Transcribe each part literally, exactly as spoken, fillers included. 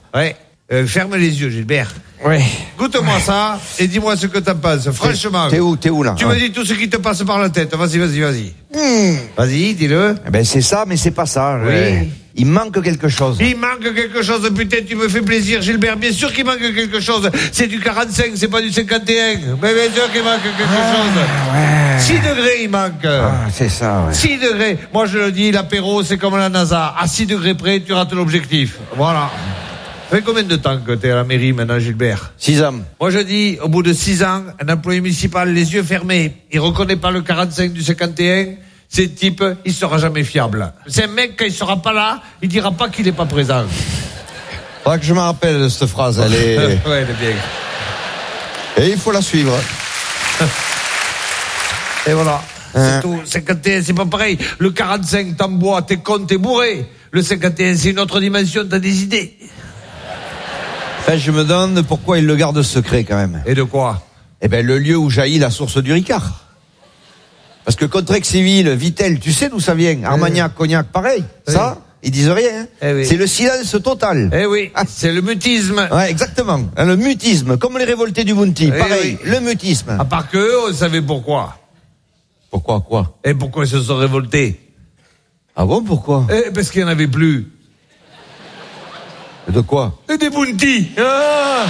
Ouais. Euh, ferme les yeux, Gilbert. Ouais. Goûte-moi ça et dis-moi ce que t'en penses. Franchement. T'es où, t'es où là? Tu ouais. me dis tout ce qui te passe par la tête. Vas-y, vas-y, vas-y. Mmh. Vas-y, dis-le. Eh ben c'est ça, mais c'est pas ça. Oui. Ouais. Il manque quelque chose. Il manque quelque chose, putain, tu me fais plaisir, Gilbert. Bien sûr qu'il manque quelque chose. C'est du quarante-cinq, c'est pas du cinquante et un. Mais bien sûr qu'il manque quelque ah, chose. Ouais. six degrés, il manque. Ah, c'est ça, ouais. six degrés. Moi, je le dis, l'apéro, c'est comme la NASA. À six degrés près, tu rates l'objectif. Voilà. Ça fait combien de temps que t'es à la mairie maintenant, Gilbert? Six ans. Moi, je dis, au bout de six ans, un employé municipal, les yeux fermés, il reconnaît pas le quarante-cinq du cinquante et un, c'est type, il sera jamais fiable. C'est un mec, quand il sera pas là, il dira pas qu'il est pas présent. Faudra que je me rappelle de cette phrase, elle est... ouais, elle est bien. Et il faut la suivre. Et voilà. Hein. C'est tout. cinquante et un, c'est pas pareil. Le quarante-cinq, t'en bois, t'es con, t'es bourré. Le cinquante et un, c'est une autre dimension, t'as des idées. Enfin, je me demande pourquoi il le garde secret quand même. Et de quoi? Eh ben, le lieu où jaillit la source du Ricard. Parce que Contrexéville, Vittel, tu sais d'où ça vient? Armagnac, Cognac, pareil. Oui. Ça, ils disent rien. Hein. Eh oui. C'est le silence total. Eh oui, c'est le mutisme. Ouais, exactement. Le mutisme, comme les révoltés du Bounty. Eh Pareil, oui. le mutisme. À part que eux, on savait pourquoi. Pourquoi, quoi? Et pourquoi ils se sont révoltés? Ah bon, pourquoi? Eh, parce qu'il n'y en avait plus. De quoi? Et des bounty. Ah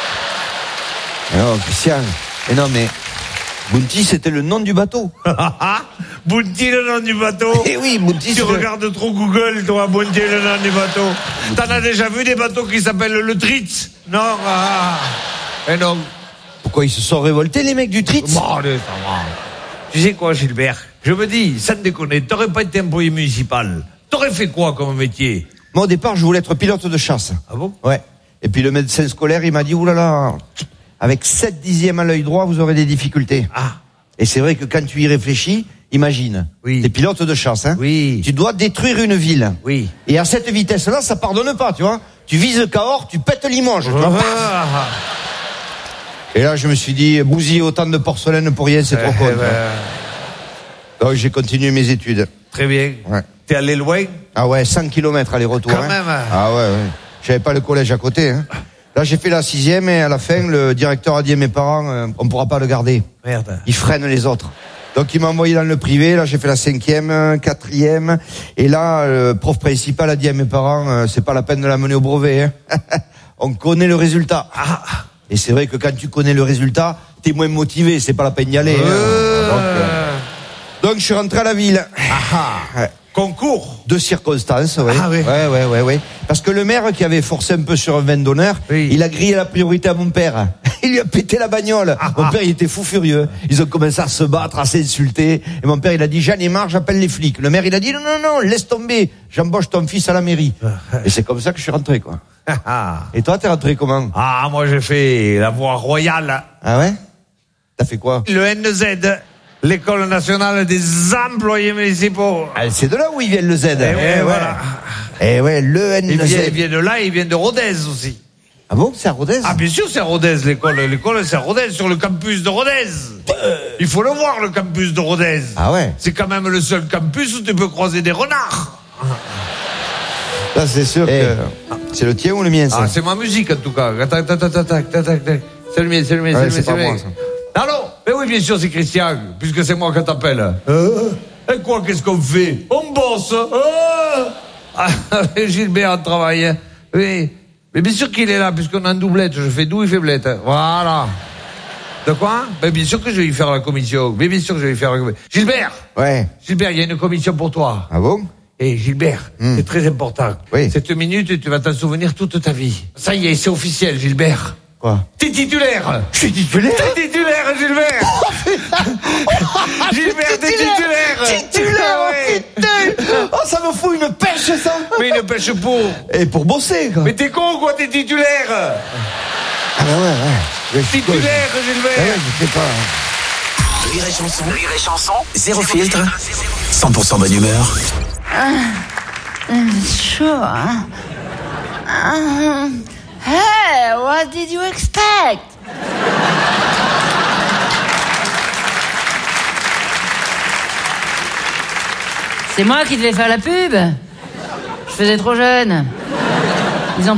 Non, Christian. Mais non, mais... Bounty, c'était le nom du bateau. Bounty, le nom du bateau. Eh oui, Bounty, Tu c'est... regardes trop Google, toi, Bounty, le nom du bateau. T'en as déjà vu des bateaux qui s'appellent le Tritz? Non, ah. Eh non. Pourquoi ils se sont révoltés, les mecs du Tritz? Bon, allez, ça va. Tu sais quoi, Gilbert? Je me dis, sans déconner, t'aurais pas été employé municipal. T'aurais fait quoi comme métier? Moi, au départ, je voulais être pilote de chasse. Ah bon? Ouais. Et puis le médecin scolaire, il m'a dit, oulala, avec sept dixièmes à l'œil droit, vous aurez des difficultés. Ah. Et c'est vrai que quand tu y réfléchis, imagine. Oui. T'es pilote de chasse, hein. Oui. Tu dois détruire une ville. Oui. Et à cette vitesse-là, ça pardonne pas, tu vois. Tu vises Cahors, tu pètes Limoges. Tu vois. Ah. Et là, je me suis dit, bousiller autant de porcelaine pour rien, c'est trop con. Eh ben, Donc j'ai continué mes études. très bien. Ouais. T'es allé loin? Ah ouais, cent kilomètres aller-retour. Quand hein. même. Ah ouais, ouais. J'avais pas le collège à côté. Hein. Là, j'ai fait la sixième et à la fin, le directeur a dit à mes parents, euh, on pourra pas le garder. Merde. Il freine les autres. Donc il m'a envoyé dans le privé. Là, j'ai fait la cinquième, quatrième. Et là, le prof principal a dit à mes parents, euh, c'est pas la peine de la mener au brevet. Hein. On connaît le résultat. Ah. Et c'est vrai que quand tu connais le résultat, t'es moins motivé. C'est pas la peine d'y aller. Euh... Hein. Donc, euh... Donc, je suis rentré à la ville. Ah. Ouais. Concours. De circonstances, ouais. Ah oui. Ouais, ouais, ouais, ouais. Parce que le maire qui avait forcé un peu sur un vin d'honneur, Oui. il a grillé la priorité à mon père. Il lui a pété la bagnole. Ah, mon ah. père, il était fou furieux. Ils ont commencé à se battre, à s'insulter. Et mon père, il a dit, j'en ai marre, j'appelle les flics. Le maire, il a dit, non, non, non, laisse tomber. J'embauche ton fils à la mairie. Et c'est comme ça que je suis rentré, quoi. Et toi, t'es rentré comment? Ah, moi, j'ai fait la voie royale. Ah ouais? T'as fait quoi? Le N Z, l'École nationale des employés municipaux. Ah, c'est de là où il vient le Z. Eh ouais, voilà. Eh ouais, le N Il Z. vient, il vient de là, il vient de Rodez aussi. Ah bon, c'est à Rodez? Ah, bien sûr, c'est à Rodez, l'école. L'école, c'est à Rodez, sur le campus de Rodez. Il faut le voir, le campus de Rodez. Ah ouais? C'est quand même le seul campus où tu peux croiser des renards. Là, c'est sûr Eh. que... C'est le tien ou le mien, ça? Ah, c'est ma musique, en tout cas. Tac, tac, tac, tac, tac, tac, tac. C'est le mien, c'est le mien, Ouais, c'est le mien, c'est pas le mien. moi, ça. Allô? Mais oui, bien sûr, c'est Christian, puisque c'est moi qui t'appelle. Euh Et quoi, qu'est-ce qu'on fait? On bosse. Ah, avec Gilbert, on travaille. Hein. Oui. Mais bien sûr qu'il est là, puisqu'on a un doublette. Je fais doux et faiblette. Voilà. De quoi? Ben, bien sûr que je vais lui faire la commission. Mais bien sûr que je vais lui faire la commission. Gilbert! Ouais. Gilbert, il y a une commission pour toi. Ah bon? Eh, Gilbert, Hmm. c'est très important. Oui. Cette minute, tu vas t'en souvenir toute ta vie. Ça y est, c'est officiel, Gilbert. Quoi? T'es titulaire! Je suis titulaire? T'es titulaire, Gilbert! Gilbert, t'es titulaire! Titulaire, Ah ouais. putain! Oh, ça me fout une pêche, ça! Mais une pêche pour! Et pour bosser, quoi. Mais t'es con, quoi, t'es titulaire! Ah bah ouais, ouais. Je suis con, Titulaire, je- Ah Gilbert! ouais, je sais pas. Rire et chanson, rire et chanson, zéro filtre, cent pour cent bonne humeur. Chaud, hein? Um, hey, what did you expect? C'est moi qui devais faire la pub. Je faisais trop jeune.